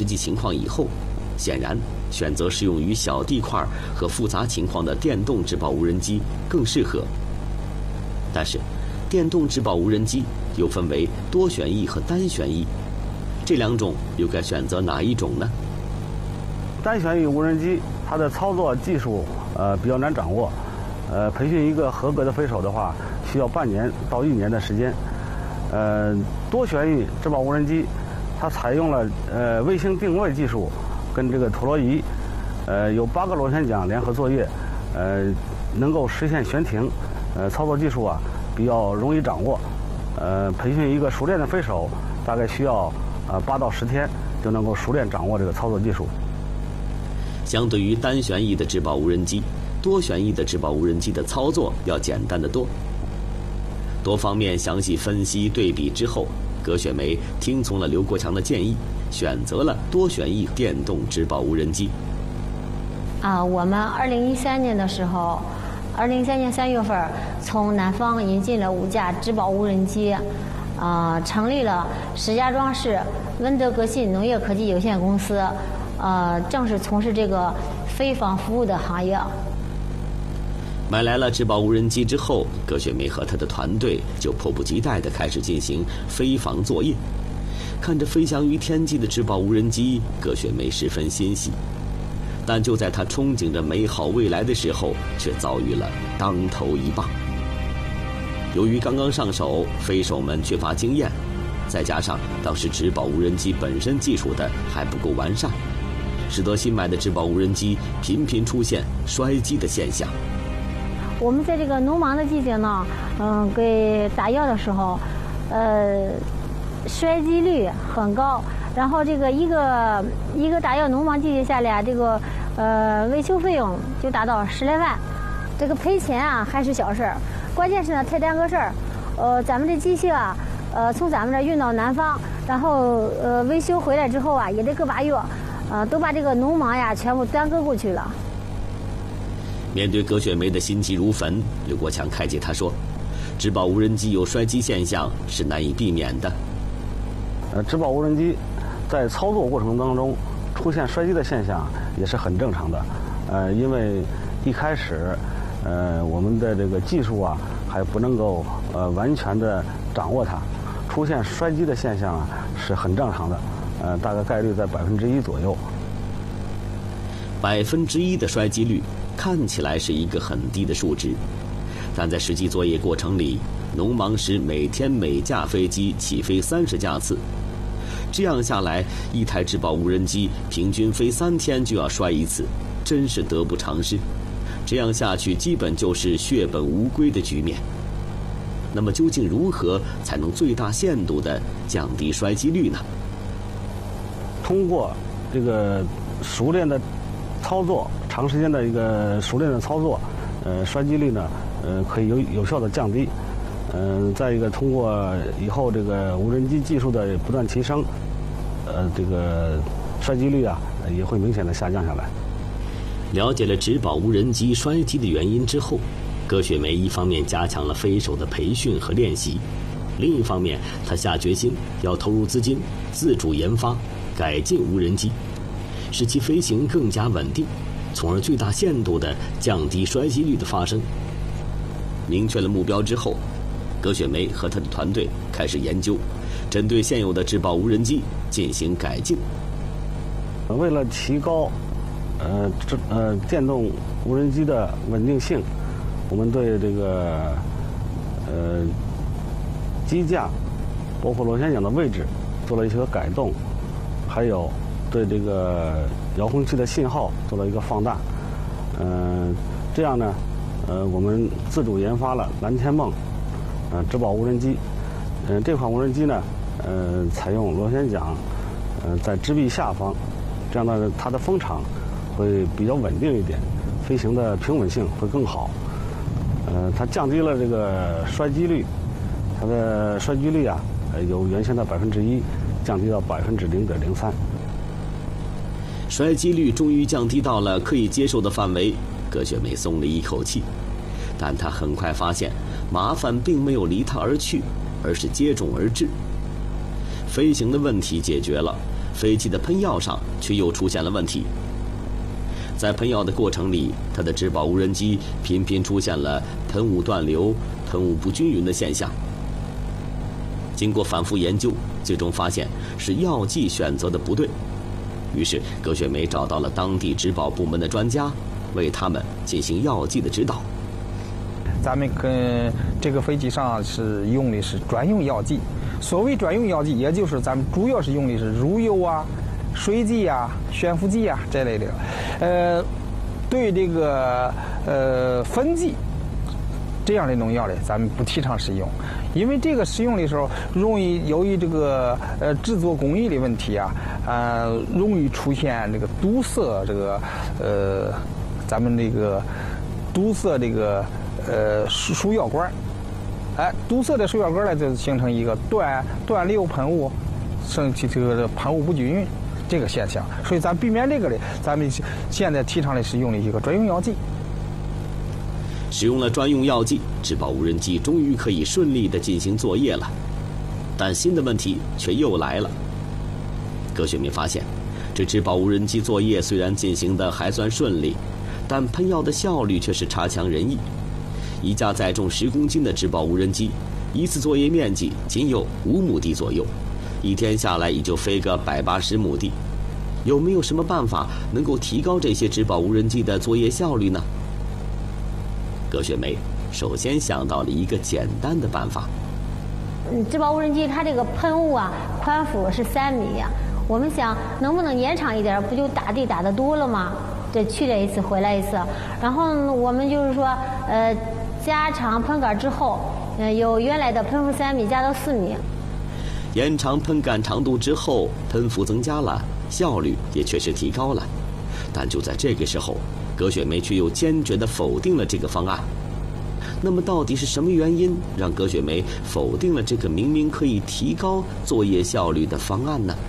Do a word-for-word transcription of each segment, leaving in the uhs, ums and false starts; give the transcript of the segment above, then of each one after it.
际情况以后，显然选择适用于小地块和复杂情况的电动制爆无人机更适合。但是，电动制爆无人机又分为多旋翼和单旋翼，这两种又该选择哪一种呢？ 单旋翼无人机它的操作技术呃比较难掌握，呃，培训一个合格的飞手的话，需要半年到一年的时间。呃，多旋翼制爆无人机，它采用了呃卫星定位技术，跟这个陀螺仪，呃，有八个螺旋桨联合作业，呃，能够实现悬停，呃，操作技术啊比较容易掌握。呃，培训一个熟练的飞手，大概需要呃八到十天就能够熟练掌握这个操作技术。 相对于单旋翼的制爆无人机，多旋翼的制爆无人机的操作要简单得多。多方面详细分析对比之后，葛雪梅听从了刘国强的建议，选择了多旋翼电动制爆无人机。 啊，我们二零一三年的时候，二零一三年三月份从南方引进了五架制爆无人机，啊，成立了石家庄市温德格信农业科技有限公司，呃，正式从事这个飞防服务的行业。 买来了制爆无人机之后，葛雪梅和她的团队就迫不及待地开始进行飞防作业。看着飞翔于天际的制爆无人机，葛雪梅十分欣喜。但就在她憧憬着美好未来的时候，却遭遇了当头一棒。由于刚刚上手，飞手们缺乏经验，再加上当时制爆无人机本身技术的还不够完善，使得新买的制爆无人机频频出现摔机的现象。 我们在这个农忙的季节呢，嗯，给打药的时候，呃，摔机率很高。然后这个一个一个打药农忙季节下来，这个呃维修费用就达到十来万。这个赔钱啊还是小事儿，关键是呢太耽搁事儿。呃，咱们这机械啊，呃从咱们这运到南方，然后呃维修回来之后啊，也得个把月，呃都把这个农忙呀全部耽搁过去了。 面对葛雪梅的心急如焚，刘国强开解她说，制爆无人机有摔机现象是难以避免的。 呃，制爆无人机在操作过程当中出现摔机的现象也是很正常的。呃，因为一开始，呃，我们的这个技术啊还不能够呃完全的掌握它，出现摔机的现象啊是很正常的。呃，大概概率在百分之一左右。 百分之一的摔机率看起来是一个很低的数值，但在实际作业过程里，农忙时每天每架飞机起飞三十架次，这样下来，一台制爆无人机平均飞三天就要摔一次，真是得不偿失。这样下去，基本就是血本无归的局面。那么，究竟如何才能最大限度地降低摔机率呢？ 通过这个熟练的操作，长时间的一个熟练的操作，呃，摔机率呢，呃，可以有有效的降低。嗯、呃，再一个，通过以后这个无人机技术的不断提升，呃，这个摔机率啊也会明显的下降下来。 了解了制爆无人机摔机的原因之后，葛雪梅一方面加强了飞手的培训和练习，另一方面，她下决心要投入资金，自主研发、改进无人机，使其飞行更加稳定，从而最大限度地降低摔机率的发生。明确了目标之后，葛雪梅和她的团队开始研究，针对现有的制爆无人机进行改进。 为了提高呃这呃电动无人机的稳定性，我们对这个呃机架包括螺旋桨的位置做了一些改动，还有对这个遥控器的信号做了一个放大。嗯、呃，这样呢，呃，我们自主研发了蓝天梦呃制爆无人机。嗯、呃，这款无人机呢，呃，采用螺旋桨呃在支臂下方，这样呢，它的风场会比较稳定一点，飞行的平稳性会更好。呃，它降低了这个摔机率，它的摔机率啊，呃，由原先的百分之一降低到百分之零点零三。 摔机率终于降低到了可以接受的范围，葛雪梅松了一口气。但她很快发现，麻烦并没有离她而去，而是接踵而至。飞行的问题解决了， 飞机的喷药上却又出现了问题。在喷药的过程里，他的质保无人机频频出现了喷雾断流、喷雾不均匀的现象。经过反复研究，最终发现是药剂选择的不对。于是葛雪梅找到了当地质保部门的专家，为他们进行药剂的指导。 咱们跟这个飞机上是用的是专用药剂，所谓专用药剂，也就是咱们主要是用的是乳油啊、水剂啊、悬浮剂啊这类的。呃，对这个呃粉剂这样的农药呢，咱们不提倡使用，因为这个使用的时候容易由于这个呃制作工艺的问题啊，啊、呃、容易出现这个堵塞这个呃咱们这个堵塞这个呃输输药管，哎，堵塞的输药管呢就形成一个断断流喷雾，升起这个喷雾不均匀这个现象，所以咱避免这个呢，咱们现在提倡的是用的一个专用药剂。 使用了专用药剂，质保无人机终于可以顺利地进行作业了。但新的问题却又来了。葛雪梅发现，这质保无人机作业虽然进行得还算顺利，但喷药的效率却是差强人意。一架载重十公斤的质保无人机，一次作业面积仅有五亩地左右，一天下来也就飞个百八十亩地。有没有什么办法能够提高这些质保无人机的作业效率呢？葛雪梅首先想到了一个简单的办法。 嗯，质保无人机它这个喷雾啊，宽幅是三米呀、啊。我们想能不能延长一点，不就打地打得多了吗？这去了一次回来一次，然后我们就是说，呃，加长喷杆之后，呃，由原来的喷幅三米加到四米。 延长喷杆长度之后，喷幅增加了，效率也确实提高了。但就在这个时候，葛雪梅却又坚决地否定了这个方案。那么到底是什么原因让葛雪梅否定了这个明明可以提高作业效率的方案呢？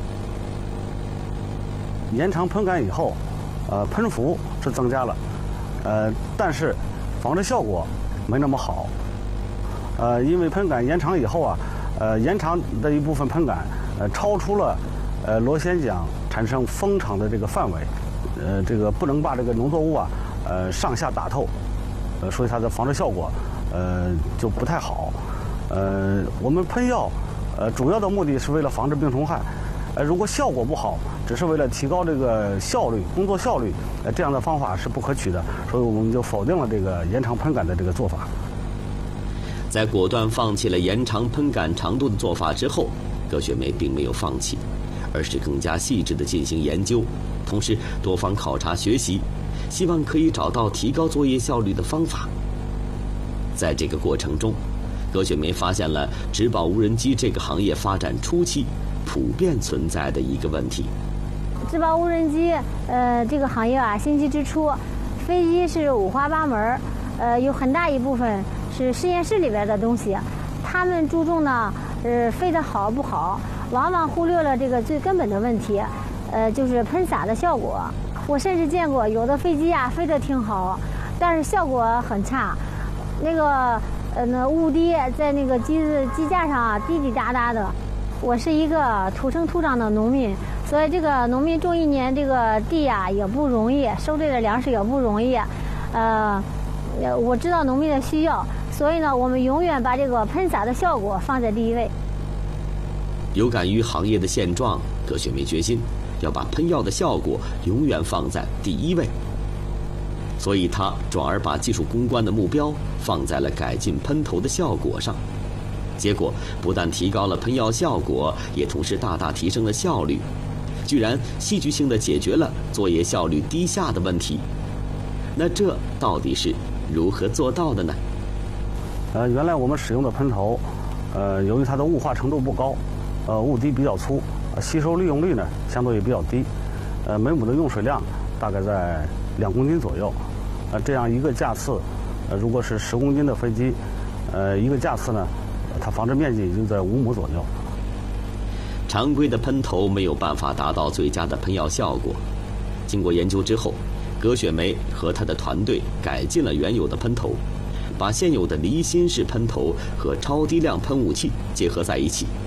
延长喷杆以后，呃，喷幅是增加了，呃，但是防治效果没那么好。呃，因为喷杆延长以后啊，呃，延长的一部分喷杆，呃，超出了呃螺旋桨产生风场的这个范围。呃，这个不能把这个农作物啊，呃，上下打透，呃，所以它的防治效果，呃，就不太好。呃，我们喷药，呃，主要的目的是为了防治病虫害，呃，如果效果不好，只是为了提高这个效率、工作效率，呃，这样的方法是不可取的，所以我们就否定了这个延长喷杆的这个做法。 在果断放弃了延长喷杆长度的做法之后，葛雪梅并没有放弃，而是更加细致地进行研究。同时多方考察学习，希望可以找到提高作业效率的方法。在这个过程中，葛雪梅发现了质保无人机这个行业发展初期普遍存在的一个问题。 质保无人机，呃，这个行业啊，兴起之初，飞机是五花八门，呃，有很大一部分是实验室里边的东西，他们注重呢，呃，飞得好不好，往往忽略了这个最根本的问题。呃，就是喷洒的效果。我甚至见过有的飞机啊飞得挺好，但是效果很差。那个呃，那雾滴在那个机子机架上啊滴滴答答的。我是一个土生土长的农民，所以这个农民种一年这个地呀、啊、也不容易，收这个粮食也不容易。呃，我知道农民的需要，所以呢，我们永远把这个喷洒的效果放在第一位。 有感于行业的现状，葛雪梅决心要把喷药的效果永远放在第一位，所以他转而把技术攻关的目标放在了改进喷头的效果上。结果不但提高了喷药效果，也同时大大提升了效率，居然戏剧性地解决了作业效率低下的问题。那这到底是如何做到的呢？ 呃，原来我们使用的喷头，呃，由于它的雾化程度不高，呃，雾滴比较粗，吸收利用率呢相对也比较低，呃，每亩的用水量大概在两公斤左右，呃，这样一个架次，呃，如果是十公斤的飞机，呃，一个架次呢，它防治面积也就在五亩左右。 常规的喷头没有办法达到最佳的喷药效果。经过研究之后，葛雪梅和她的团队改进了原有的喷头，把现有的离心式喷头和超低量喷雾器结合在一起，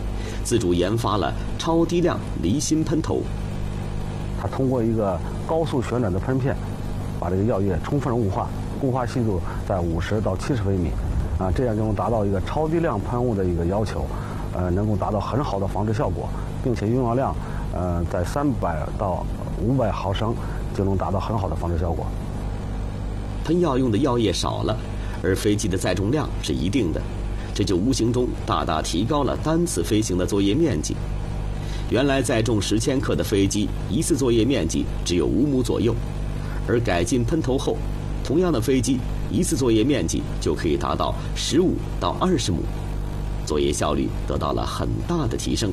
自主研发了超低量离心喷头。 它通过一个高速旋转的喷片，把这个药液充分雾化，雾化细度在五十到七十微米，啊，这样就能达到一个超低量喷雾的一个要求，呃，能够达到很好的防治效果，并且用药量，呃，在三百到五百毫升就能达到很好的防治效果。 喷药用的药液少了，而飞机的载重量是一定的，这就无形中大大提高了单次飞行的作业面积。原来载重十千克的飞机，一次作业面积只有五亩左右，而改进喷头后，同样的飞机一次作业面积就可以达到十五到二十亩，作业效率得到了很大的提升。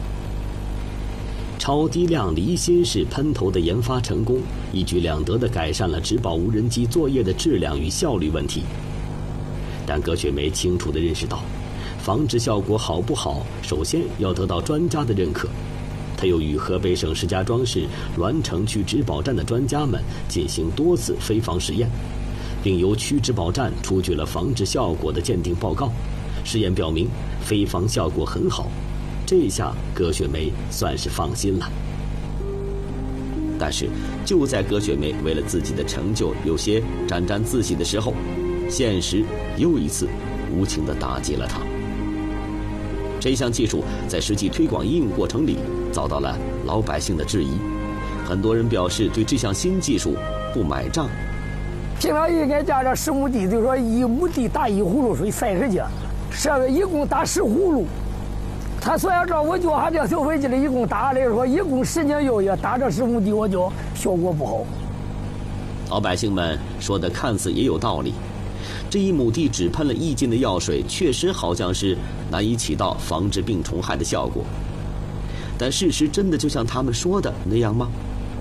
超低量离心式喷头的研发成功，一举两得地改善了植保无人机作业的质量与效率问题。但葛雪梅清楚地认识到，防治效果好不好，首先要得到专家的认可。他又与河北省石家庄市栾城区植保站的专家们进行多次飞防实验，并由区植保站出具了防治效果的鉴定报告。实验表明，飞防效果很好。这下葛雪梅算是放心了。但是，就在葛雪梅为了自己的成就有些沾沾自喜的时候，现实又一次无情地打击了她。这项技术在实际推广应用过程里遭到了老百姓的质疑，很多人表示对这项新技术不买账。 平常应该加上十亩地，就说一亩地打一葫芦水三十节，设备一共打十葫芦。他说要照我脚下这小飞机的一共打来说，一共十年药液打这十亩地，我脚效果不好。 老百姓们说的看似也有道理，这一亩地只喷了一斤的药水，确实好像是难以起到防治病虫害的效果。但事实真的就像他们说的那样吗？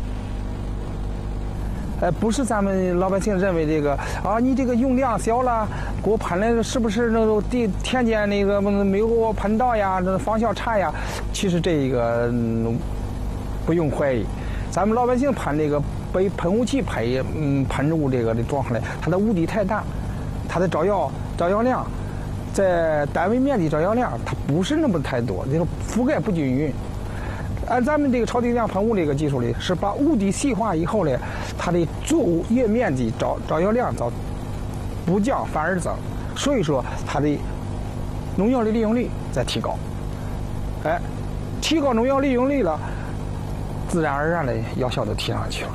呃，不是咱们老百姓认为这个啊，你这个用量小了，给我喷了是不是那个地田间那个没有喷到呀，这防效差呀？其实这个、嗯、不用怀疑，咱们老百姓喷这个被喷雾器喷嗯喷雾这个的状况呢，它的雾滴太大，它的照耀照耀量在单位面积照耀量它不是那么太多，就是覆盖不均匀。按咱们这个超低量喷雾这个技术里，是把雾滴细化以后呢，它的作业面积照照耀量照不降反而增，所以说它的农药的利用率在提高。哎，提高农药利用率了，自然而然的药效都提上去了。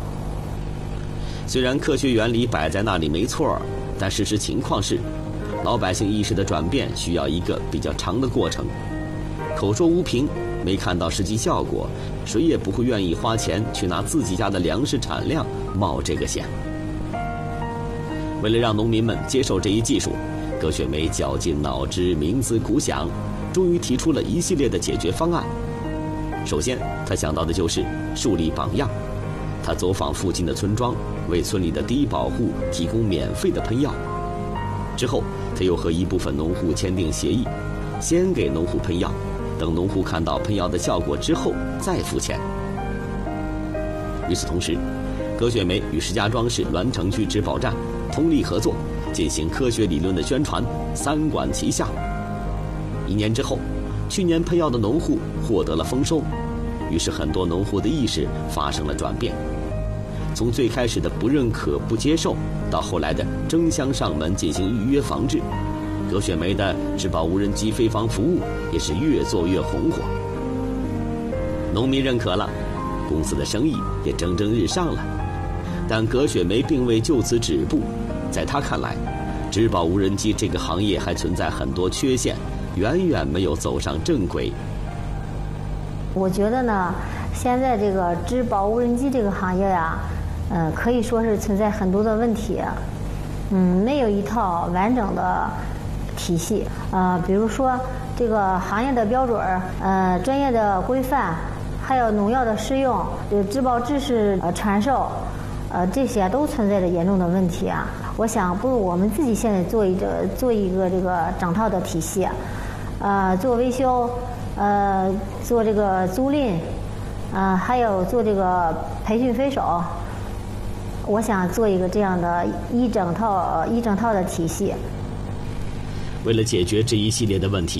虽然科学原理摆在那里没错，但事实情况是，老百姓意识的转变需要一个比较长的过程。口说无凭，没看到实际效果，谁也不会愿意花钱去拿自己家的粮食产量冒这个险。为了让农民们接受这一技术，葛雪梅绞尽脑汁，冥思苦想，终于提出了一系列的解决方案。首先，她想到的就是树立榜样。她走访附近的村庄，为村里的低保户提供免费的喷药。之后，她又和一部分农户签订协议，先给农户喷药，等农户看到喷药的效果之后再付钱。与此同时，葛雪梅与石家庄市栾城区植保站通力合作，进行科学理论的宣传，三管齐下。一年之后，去年喷药的农户获得了丰收，于是很多农户的意识发生了转变，从最开始的不认可、不接受，到后来的争相上门进行预约防治，葛雪梅的植保无人机飞防服务也是越做越红火。农民认可了，公司的生意也蒸蒸日上了。但葛雪梅并未就此止步，在她看来，植保无人机这个行业还存在很多缺陷，远远没有走上正轨。 我觉得呢，现在这个植保无人机这个行业呀、呃，可以说是存在很多的问题，嗯，没有一套完整的体系，呃，比如说这个行业的标准，呃，专业的规范，还有农药的使用，这个植保知识呃传授，呃，这些都存在着严重的问题啊。我想，不如我们自己现在做一个做一个这个整套的体系，呃，做维修。呃，做这个租赁，呃，还有做这个培训飞手，我想做一个这样的一整套一整套的体系。 为了解决这一系列的问题，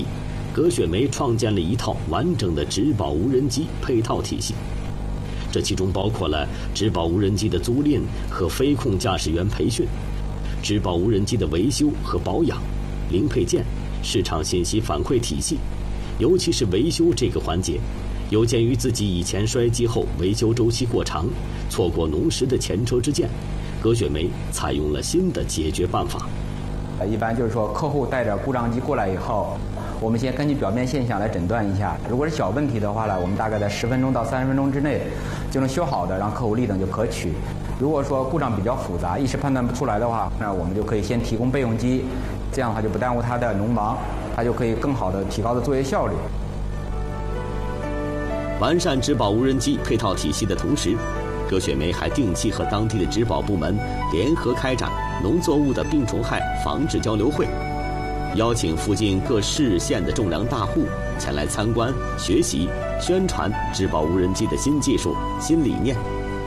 葛雪梅创建了一套完整的植保无人机配套体系，这其中包括了植保无人机的租赁和飞控驾驶员培训，植保无人机的维修和保养、零配件、市场信息反馈体系。尤其是维修这个环节，有鉴于自己以前摔机后维修周期过长，错过农时的前车之鉴，葛雪梅采用了新的解决办法。 一般就是说，客户带着故障机过来以后，我们先根据表面现象来诊断一下。如果是小问题的话呢，我们大概在十分钟到三十分钟之内就能修好的，让客户立等就可取。如果说故障比较复杂，一时判断不出来的话，那我们就可以先提供备用机，这样的话就不耽误他的农忙，他就可以更好的提高的作业效率。 完善植保无人机配套体系的同时，葛雪梅还定期和当地的植保部门联合开展农作物的病虫害防治交流会，邀请附近各市县的种粮大户前来参观、学习、宣传植保无人机的新技术、新理念。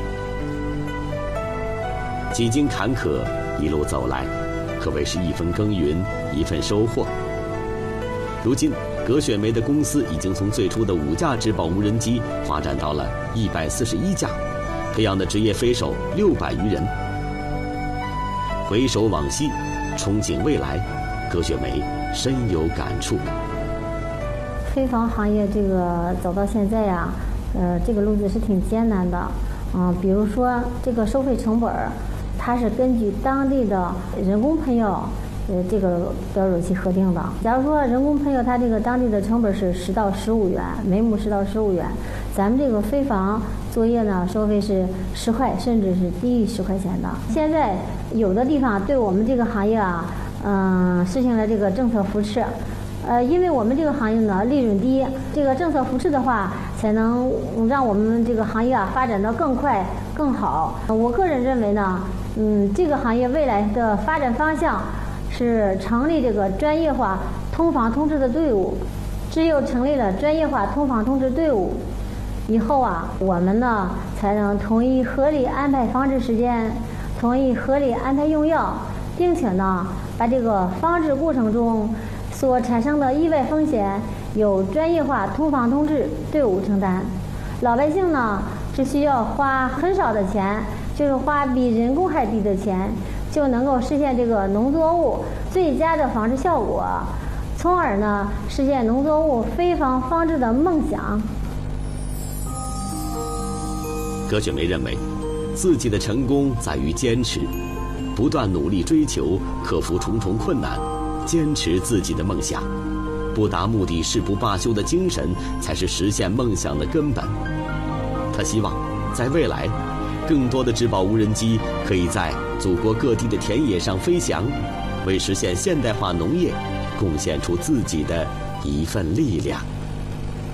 几经坎坷，一路走来，可谓是一分耕耘一分收获。如今，葛雪梅的公司已经从最初的五架植保无人机发展到了一百四十一架，培养的职业飞手六百余人。回首往昔，憧憬未来，葛雪梅深有感触。 飞防行业这个走到现在呀、啊，呃，这个路子是挺艰难的。嗯、呃，比如说这个收费成本，它是根据当地的人工喷药，呃，这个标准期核定的。假如说人工喷药，它这个当地的成本是十到十五元，每亩十到十五元，咱们这个飞防作业呢，收费是十块，甚至是低于十块钱的。现在有的地方对我们这个行业啊，嗯、呃，实行了这个政策扶持。呃，因为我们这个行业呢利润低，这个政策扶持的话，才能让我们这个行业啊发展得更快更好。我个人认为呢，嗯，这个行业未来的发展方向是成立这个专业化通防通知的队伍。只有成立了专业化通防通知队伍以后啊，我们呢才能统一合理安排防治时间，统一合理安排用药，并且呢把这个防治过程中所产生的意外风险由专业化通防通知队伍承担。老百姓呢只需要花很少的钱，就是花比人工还低的钱，就能够实现这个农作物最佳的防治效果，从而呢实现农作物飞防防治的梦想。 葛雪梅认为，自己的成功在于坚持，不断努力追求，克服重重困难，坚持自己的梦想，不达目的誓不罢休的精神才是实现梦想的根本。他希望在未来，更多的植保无人机可以在祖国各地的田野上飞翔，为实现现代化农业贡献出自己的一份力量。